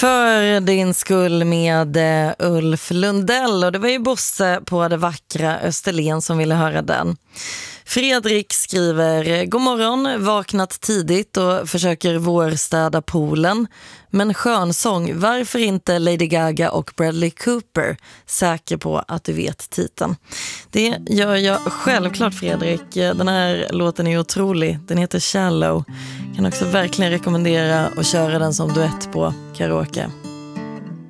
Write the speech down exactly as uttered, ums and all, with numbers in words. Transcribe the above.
För din skull med eh, Ulf Lundell, och det var ju Bosse på det vackra Österlen som ville höra den. Fredrik skriver: god morgon, vaknat tidigt och försöker vårstäda poolen. Men skön sång, varför inte Lady Gaga och Bradley Cooper? Säker på att du vet titeln. Det gör jag självklart, Fredrik. Den här låten är otrolig. Den heter Shallow. Kan också verkligen rekommendera att köra den som duett på karaoke.